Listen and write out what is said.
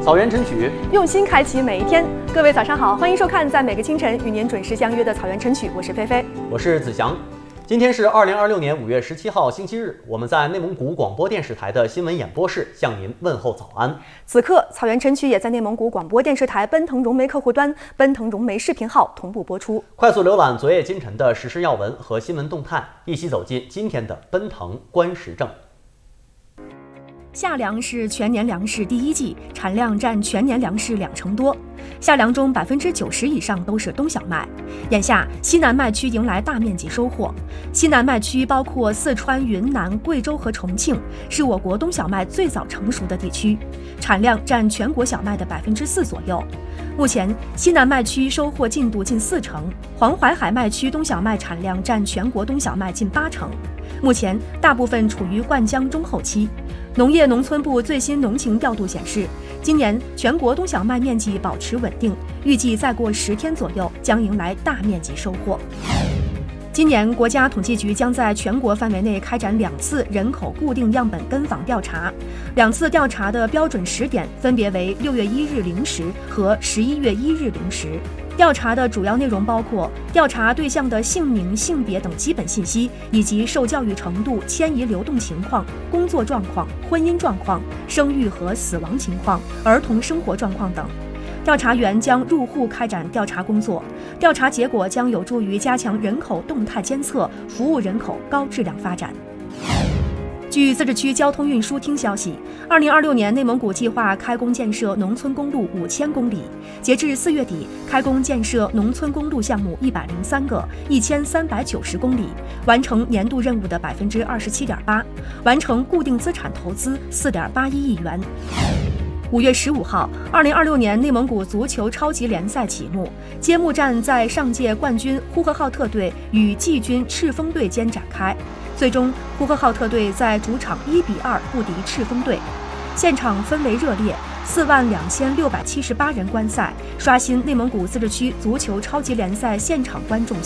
草原晨曲， 用心开启每一天。各位早上好，欢迎收看在每个清晨与您准时相约的草原晨曲，我是菲菲， 我是子祥。今天是2026年5月17号星期日，我们在内蒙古广播电视台的新闻演播室向您问候早安。 此刻草原晨曲也在内蒙古广播电视台奔腾融媒客户端、奔腾融媒视频号同步播出。 快速浏览昨夜今晨的时事要闻和新闻动态，一起走进今天的奔腾观时政。 夏粮是全年粮食第一季，产量占全年粮食20%多。夏粮中90%以上都是冬小麦。眼下，西南麦区迎来大面积收获。西南麦区包括四川、云南、贵州和重庆，是我国冬小麦最早成熟的地区，产量占全国小麦的4%左右。目前，西南麦区收获进度近40%，黄淮海麦区冬小麦产量占全国冬小麦近80%。目前，大部分处于灌浆中后期。农业农村部最新农情调度显示，今年全国冬小麦面积保持稳定，预计再过10天左右将迎来大面积收获。今年，国家统计局将在全国范围内开展2次人口固定样本跟访调查，2次调查的标准时点分别为6月1日0时和11月1日0时。调查的主要内容包括调查对象的姓名、性别等基本信息，以及受教育程度、迁移流动情况、工作状况、婚姻状况、生育和死亡情况、儿童生活状况等。调查员将入户开展调查工作，调查结果将有助于加强人口动态监测，服务人口高质量发展。据自治区交通运输厅消息，2026年内蒙古计划开工建设农村公路5000公里，截至4月底，开工建设农村公路项目103个，1390公里，完成年度任务的27.8%，完成固定资产投资4.81亿元。5月15号，2026年内蒙古足球超级联赛启幕，揭幕战在上届冠军呼和浩特队与季军赤峰队间展开。最终，呼和浩特队在主场1-2不敌赤峰队，现场氛围热烈，42678人观赛，刷新内蒙古自治区足球超级联赛现场观众